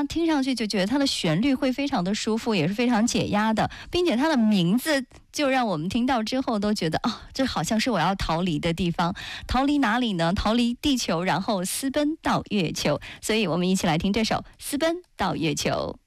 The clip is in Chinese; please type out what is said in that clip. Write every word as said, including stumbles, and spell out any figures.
听上去就觉得它的旋律会非常的舒服，也是非常解压的，并且它的名字就让我们听到之后都觉得啊，这好像是我要逃离的地方。逃离哪里呢？逃离地球，然后私奔到月球。所以我们一起来听这首《私奔到月球》。